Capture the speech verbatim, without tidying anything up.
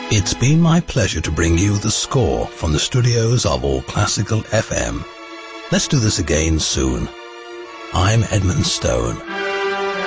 It's been my pleasure to bring you The Score from the studios of All Classical F M. Let's do this again soon. I'm Edmund Stone.